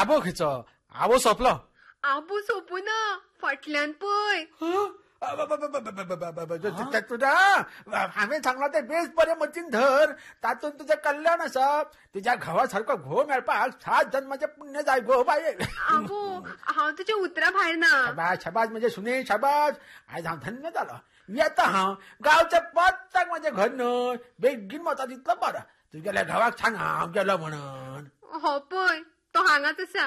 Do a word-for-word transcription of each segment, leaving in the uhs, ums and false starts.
आबो खंयचो आबो सोंपलो. आबू सोपू ना फाटल्यान पळय. तुझा हांवें सांगला ते बेस बरे मतीन धर. तातूंत तुझें कल्याण आसा. तुझ्या घोवासारको घोव मेळपाक सात जन्माचें पुण्य जाय गो बाये. आबू हांव तुज्या उतरा भायर ना. शाबास शाबास म्हणजे सुने शाबास. आयज हांव धन्य जालो. येता हांव गांवच्या पत्ताक म्हजें घर न्हय. बेगीन वता तितलो बरो. तुगेल्या घोवाक सांग हांव गेलो म्हणून. हो पळय तो हांगाच आसा.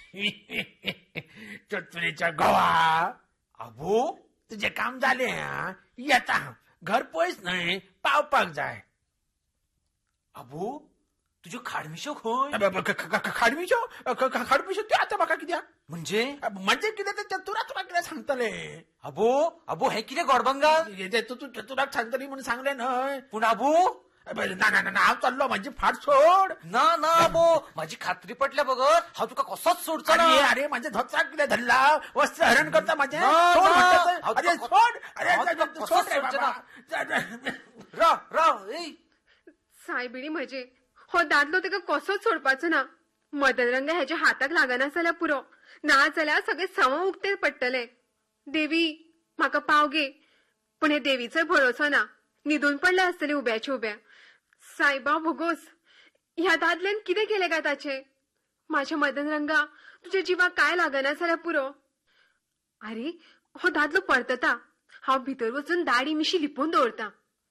चतुरेच्या घोवा. अबो तुझे काम जाले. येता हांव घर पयस न्हय पावपाक जाय. अबो तुज्यो खाडमिश्यो खंय? खाडमिश्यो खाडमिश्यो त्यो आतां म्हाका कित्याक? म्हणजे म्हणजे कितें ते चतुरा तुका कितें सांगतले. अबो अबो हे कितें गोडबंगा? तूं चतुराक सांगतली म्हणून सांगलें न्हय. पूण अबो ना ना ना हांव चल्लो म्हाजी फाट सोड. ना ना अबो म्हाजी खात्री पटल्या बगत हांव तुका कसोच सोडचो ना. अरे अरे माझ्या धोत्राक कितें धरला. वस्त्र हरण करता माझें. अरे सोड अरे सोड रे बाबा. राव राव ए सायबिणी म्हजे हो दादलो ताका कसोच सोडपाचो ना. मदनरंग हेच्या हाताक लागना जाल्यार पुरो. ना जाल्यार सगळे सव उक्ते पडटले. देवी म्हाका पाव गे. पूण हे देवीचोय भरोसो ना. न्हिदून पडले आसतले उब्याचे उब्या. सायबा भोगोस ह्या दादल्यान कितें केलें काय ताचे. माझ्या मदनरंगा तुझ्या जिवाक काय लागना जाल्यार पुरो. अरे हो दादलो परतता. हांव भितर वचून दाडी मिशी लिपोवन दवरता.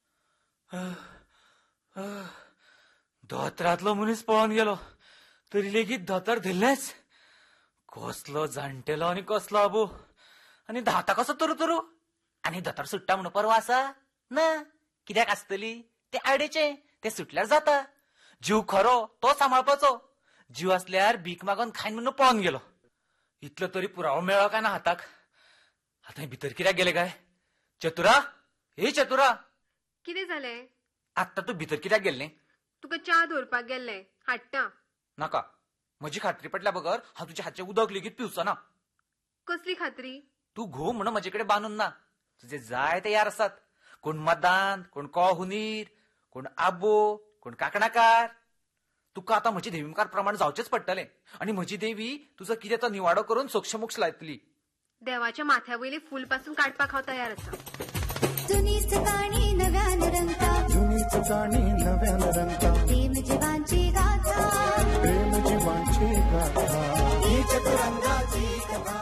धोत्रांतलो मनीस पळोवन गेलो तरी लेगीत धोतर धरलेंच. कसलो जाणटेलो आनी कसलो अबो. आनी धावता कसो तरू तरू. आनी धोतर सुट्टा म्हणून परवा आसा ना. कित्याक आसतली ते आयडेचे. ते सुटल्यार जाता. जीव खरो तो सांबाळपाचो. जीव असल्यार भीक मागून खायन म्हणून पळोवन गेलो. इतलो तरी पुरावो मेळ्ळो काय ना हाताक. आतां भितर कित्याक गेले काय? चतुरा हे चतुरा कितें जालें? आत्ता तूं भितर कित्याक गेल्लें? तुका च्या दवरपाक गेल्लें. हाडटा. नाका म्हजी खात्री पटल्या बगर हांव तुज्या हातचें उदक लेगीत पिवचो ना. कसली खात्री? तू घोव म्हणून म्हजे कडेन बांदून ना. तुजे जाय ते यार आसात. कोण मदांत कोण को हुनीर कोण आबो कोण काकणाकार. तुका आतां म्हजी देवी मुखार प्रमाण जावचेच पडटलें. आनी म्हजी देवी तुजो कितें तो निवाडो करून सोक्षमोक्ष लायतली. देवाच्या माथ्या वयली फूल पासून काडपाक हांव तयार आसा. जुनीच गाणी नव्यान रंगता. जुनीच गाणी नव्यान रंगता. प्रेम जीवांची गाथा. प्रेम जीवांची गाथा. ही चतुरंगाची कथा.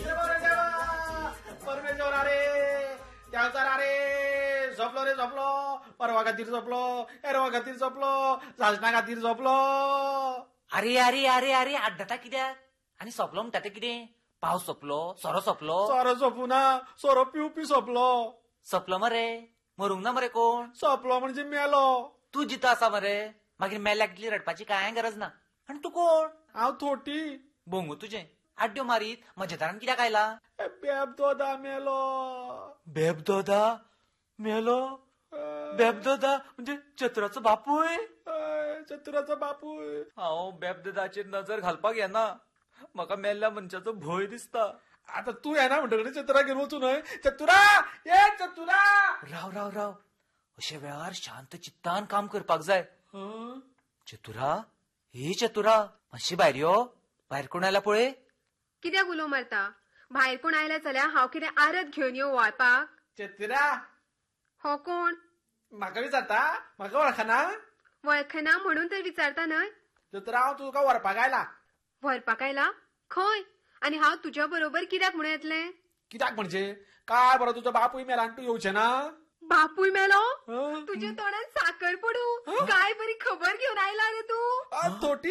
परमेश्वर अरे त्याचा अरे झोपलो रे झोपलो. परवा खातीर झोपलो. एरवा खातीर झोपलो. साजना खातीर झोपलो. अरे अरे अरे अरे आड्डता कित्याक? आनी सोपलो म्हणटा ते कितें? पावस सोपलो सोरो सोपलो. सोरो सोपू ना. सोरो पिवपी सोपलो. सोपलो मरे. मरूंक ना मरे कोण. सोपलो म्हणजे मेलो. तू जितो आसा मरे. मागीर मेल्याक कितली रडपाची कांय गरज ना. आनी तू कोण? हांव थोटी. भोंगू तुजें. आड्ड्यो मारीत म्हज्या दारान कित्याक आयला? बेबदोदा मेलो. बेबदोदा मेलो? बेबदोदा म्हणजे चतुराचो बापूय? चतुराचो बापूय. हांव बेबदोदाचेर नजर घालपाक येना. म्हाका मेल्ल्या मनशाचो भंय दिसता. आता तू येना म्हणटकच चतुरा घेवन वचू न्हय. चतुरा ये चतुरा. राव राव राव अशे वेळार शांत चित्तान काम करपाक जाय. चतुरा हे चतुरा मातशी भायर यो. भायर कोण आयला पळय. कित्याक उलो मारता? भायर कोण आयला जाल्यार हांव कितें आरत घेवन येवं वाळपाक? चतुरा हो कोण? म्हाका विचारता. म्हाका वळखना. वळखना म्हणून तर विचारता न्हय. चतुरा हांव तुका व्हरपाक आयला. व्हरपाक आयला? खंय? आनी हांव तुज्या बरोबर कित्याक म्हणून येतलें? कित्याक म्हणजे काय बरो तुजो बापूय मेला आनी तूं येवचें ना. बापूय मेलो? तुज्या तोंडात साखर पडू. काय बरी खबर घेवन आयला रे तू. थोटी